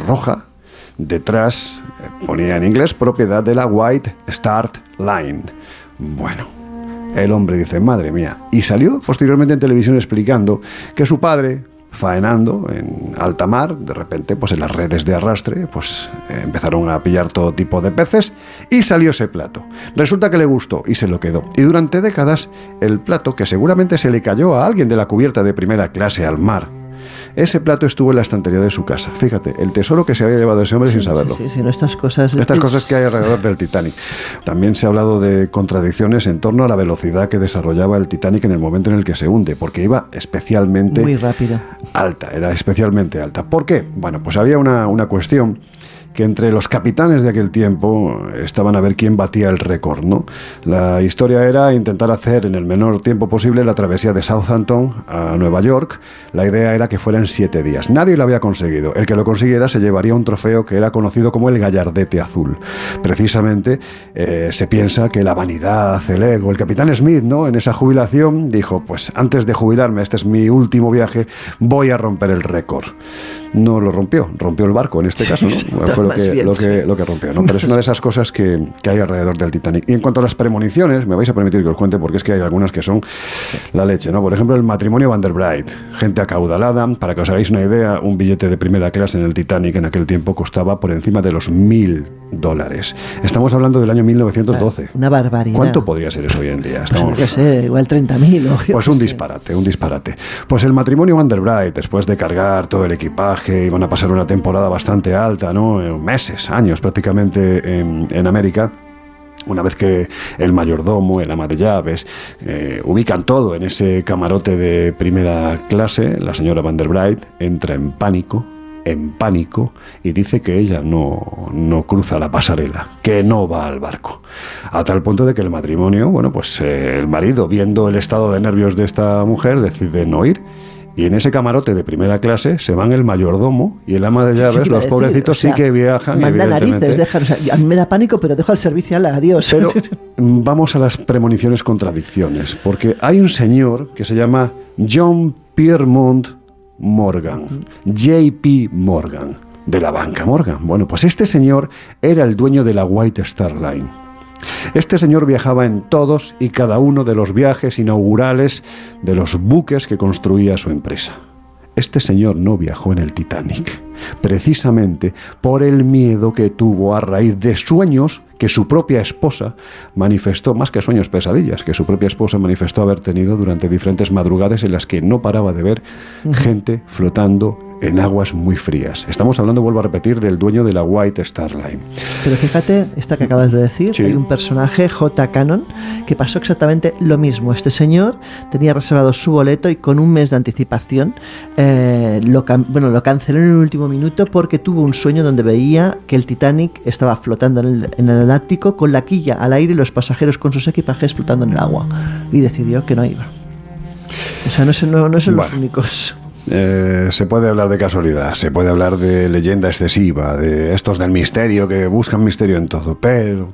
roja. Detrás ponía en inglés propiedad de la White Star Line. Bueno, el hombre dice, madre mía, y salió posteriormente en televisión explicando que su padre, faenando en alta mar, de repente, pues en las redes de arrastre, pues empezaron a pillar todo tipo de peces y salió ese plato. Resulta que le gustó y se lo quedó. Y durante décadas, el plato, que seguramente se le cayó a alguien de la cubierta de primera clase al mar, ese plato estuvo en la estantería de su casa. Fíjate, el tesoro que se había llevado ese hombre sin saberlo. Sí, no, estas cosas que hay alrededor del Titanic. También se ha hablado de contradicciones en torno a la velocidad que desarrollaba el Titanic en el momento en el que se hunde, porque iba especialmente muy rápido. Alta, era especialmente alta. ¿Por qué? Bueno, pues había una cuestión que entre los capitanes de aquel tiempo estaban a ver quién batía el récord, ¿no? La historia era intentar hacer en el menor tiempo posible la travesía de Southampton a Nueva York. La idea era que fueran 7 días. Nadie lo había conseguido. El que lo consiguiera se llevaría un trofeo que era conocido como el Gallardete Azul. Precisamente se piensa que la vanidad, el ego, el capitán Smith, ¿no?, en esa jubilación dijo, pues antes de jubilarme, este es mi último viaje, voy a romper el récord. No lo rompió el barco en este caso, ¿no? Fue lo que rompió, ¿no? Pero es una de esas cosas que hay alrededor del Titanic. Y en cuanto a las premoniciones, me vais a permitir que os cuente, porque es que hay algunas que son la leche, ¿no? Por ejemplo, el matrimonio Van der Bright, gente acaudalada. Para que os hagáis una idea, un billete de primera clase en el Titanic en aquel tiempo costaba por encima de los $1.000. Estamos hablando del año 1912. Una barbaridad. ¿Cuánto podría ser eso hoy en día? Pues no sé, igual 30.000. Pues un disparate. Pues el matrimonio Van der Bright, después de cargar todo el equipaje, iban a pasar una temporada bastante alta, ¿no? Meses, años prácticamente en América. Una vez que el mayordomo, el ama de llaves, ubican todo en ese camarote de primera clase, la señora Van der Bright entra en pánico, y dice que ella no cruza la pasarela, que no va al barco. A tal punto de que el matrimonio, bueno, pues el marido, viendo el estado de nervios de esta mujer, decide no ir. Y en ese camarote de primera clase se van el mayordomo y el ama de llaves, los pobrecitos, sí que viajan. Manda narices, a mí me da pánico, pero dejo al servicio, adiós. Pero vamos a las premoniciones contradicciones, porque hay un señor que se llama John Pierpont Morgan, J.P. Morgan, de la banca Morgan. Bueno, pues este señor era el dueño de la White Star Line. Este señor viajaba en todos y cada uno de los viajes inaugurales de los buques que construía su empresa. Este señor no viajó en el Titanic, precisamente por el miedo que tuvo a raíz de sueños que su propia esposa manifestó, más que sueños, pesadillas, que su propia esposa manifestó haber tenido durante diferentes madrugadas en las que no paraba de ver gente flotando en aguas muy frías. Estamos hablando, vuelvo a repetir, del dueño de la White Star Line. Pero fíjate, esta que acabas de decir, sí. Hay un personaje, J. Cannon, que pasó exactamente lo mismo. Este señor tenía reservado su boleto y con un mes de anticipación lo canceló en el último minuto porque tuvo un sueño donde veía que el Titanic estaba flotando en el Atlántico con la quilla al aire y los pasajeros con sus equipajes flotando en el agua. Y decidió que no iba. O sea, no son los únicos. Se puede hablar de casualidad, se puede hablar de leyenda excesiva, de estos del misterio que buscan misterio en todo, pero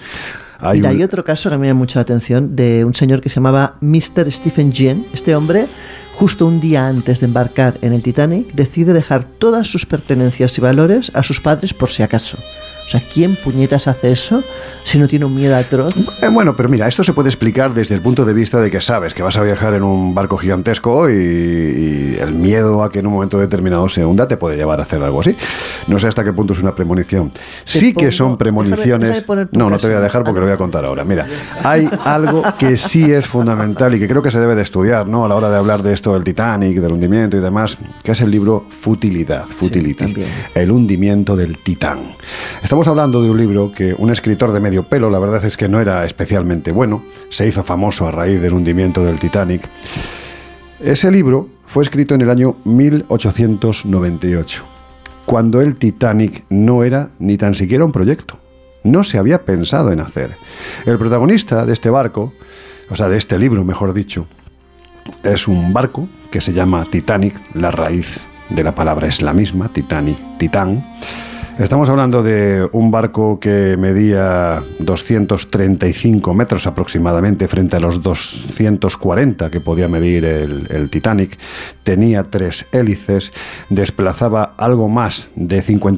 hay otro caso que me llama mucho la atención, de un señor que se llamaba Mr. Stephen Jean. Este hombre, justo un día antes de embarcar en el Titanic, decide dejar todas sus pertenencias y valores a sus padres por si acaso. O sea, ¿quién puñetas hace eso si no tiene un miedo atroz? Bueno, pero mira, esto se puede explicar desde el punto de vista de que sabes que vas a viajar en un barco gigantesco y el miedo a que en un momento determinado se hunda te puede llevar a hacer algo así. No sé hasta qué punto es una premonición. Sí que son premoniciones. No te voy a dejar porque lo voy a contar ahora. Mira, hay algo que sí es fundamental y que creo que se debe de estudiar, ¿no?, a la hora de hablar de esto del Titanic, del hundimiento y demás, que es el libro Futility, sí, el hundimiento del Titán. Estamos hablando de un libro que un escritor de medio pelo, la verdad es que no era especialmente bueno, se hizo famoso a raíz del hundimiento del Titanic. Ese libro fue escrito en el año 1898, cuando el Titanic no era ni tan siquiera un proyecto, no se había pensado en hacer. El protagonista de este barco, o sea, de este libro, mejor dicho, es un barco que se llama Titanic, la raíz de la palabra es la misma, Titanic, Titán. Estamos hablando de un barco que medía 235 metros aproximadamente frente a los 240 que podía medir el Titanic. Tenía 3 hélices, desplazaba algo más de 50